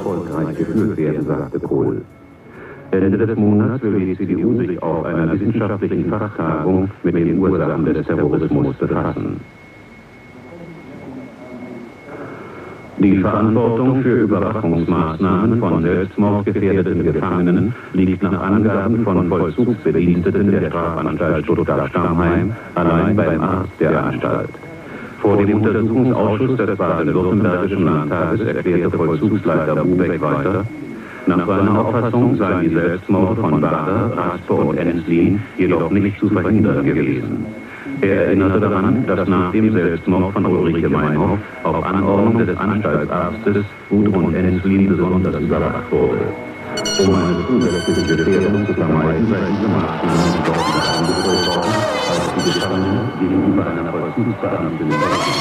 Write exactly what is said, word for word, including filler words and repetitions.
erfolgreich geführt werden, sagte Kohl. Ende des Monats will die C D U sich auf einer wissenschaftlichen Fachtagung mit den Ursachen des Terrorismus befassen. Die Verantwortung für Überwachungsmaßnahmen von selbstmordgefährdeten Gefangenen liegt nach Angaben von Vollzugsbediensteten der Strafanstalt Stuttgart-Stammheim allein beim Arzt der Anstalt. Vor dem Untersuchungsausschuss des baden-württembergischen Landtages erklärte Vollzugsleiter Bubeck weiter, nach seiner Auffassung seien die Selbstmorde von Bader, Raspe und Enslin jedoch nicht zu verhindern gewesen. Er erinnerte daran, dass nach dem Selbstmord von Ulrike Meinhof auf Anordnung des Anstaltsarztes Gudrun Enslin besonders überwacht wurde. Um eine zusätzliche Gefährdung zu vermeiden, sei diese Maßnahme deutlich angeführt worden, als die Gefangenen gegenüber einer Vollzugsbeamtin